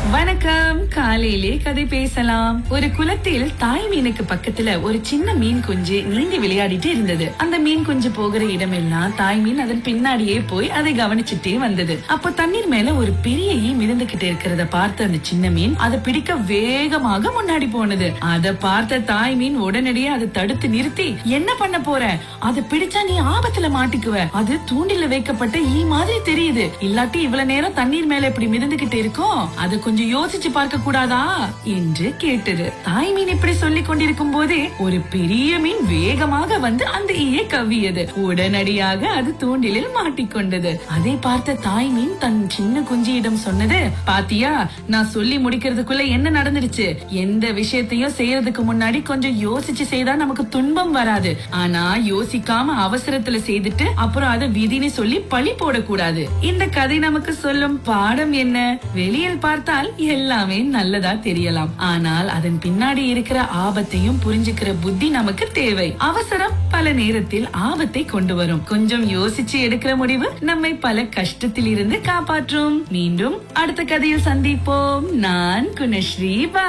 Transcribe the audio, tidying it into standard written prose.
வணக்கம். காலையிலே கதை பேசலாம். ஒரு குளத்தில் தாய் மீனுக்கு பக்கத்துல ஒரு சின்ன மீன் குஞ்சு நீந்தி விளையாடிட்டு இருந்தது. அந்த மீன் குஞ்சு போகிற இடமெல்லாம் தாய் மீன் அதன் பின்னாடியே போய் அதை கவனிச்சுட்டே வந்தது. அப்போ தண்ணீர் மேல ஒரு பெரிய ஈ மிதந்துகிட்டு இருக்கிறத பார்த்த அந்த சின்ன மீன் அதை பிடிக்க வேகமாக முன்னாடி போனது. அதை பார்த்த தாய் மீன் உடனடியே அதை தடுத்து நிறுத்தி, என்ன பண்ண போற? அதை பிடிச்சா நீ ஆபத்துல மாட்டிக்குவ. அது தூண்டில வைக்கப்பட்ட ஈ மாதிரி தெரியுது. இல்லாட்டி இவ்வளவு நேரம் தண்ணீர் மேல இப்படி மிதந்துகிட்டு இருக்கும். அது கொஞ்சம் யோசிச்சு பார்க்க கூடாதா என்று கேட்டது. தாய் மீன் இப்படி சொல்லிக் கொண்டிருக்கும் போதே ஒரு பெரிய மீன் வேகமாக வந்து அந்த ஈயை கவ்வியது. உடனடியாக அது தூண்டிலில் மாட்டிக்கொண்டது. அதை பார்த்த தாய் மீன் தன் சின்ன குஞ்சியிடம் சொன்னது, பாத்தியா, நான் சொல்லி முடிக்கிறதுக்குள்ள என்ன நடந்துருச்சு? எந்த விஷயத்தையும் செய்யறதுக்கு முன்னாடி கொஞ்சம் யோசிச்சு செய்தா நமக்கு துன்பம் வராது. ஆனா யோசிக்காம அவசரத்துல செய்துட்டு அப்புறம் அதை விதின்னு சொல்லி பழி போடக்கூடாது. இந்த கதை நமக்கு சொல்லும் பாடம் என்ன? வெளியில் பார்த்தால் எல்லாமே நல்லதா தெரியலாம். ஆனால் அதன் பின்னாடி இருக்கிற ஆபத்தையும் புரிஞ்சுக்கிற புத்தி நமக்கு தேவை. அவசரம் பல நேரத்தில் ஆபத்தை கொண்டு வரும். கொஞ்சம் யோசிச்சு எடுக்கிற முடிவு நம்மை பல கஷ்டத்தில் இருந்து காப்பாற்றும். மீண்டும் அடுத்த கதையில் சந்திப்போம். நான் குணஸ்ரீ.